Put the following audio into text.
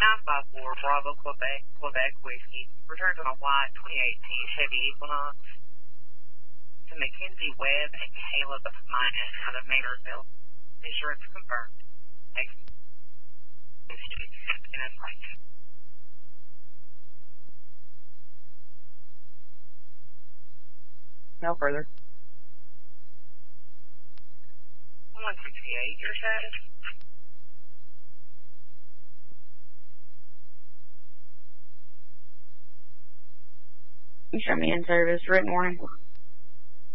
954 Bravo, Quebec Whiskey. Return to my white 2018 Chevy Equinox. To Mackenzie Webb and Caleb Minus out of Maynardville. Insurance confirmed. Thanks. No further. 168, your status? You show me in service. Rick Morning.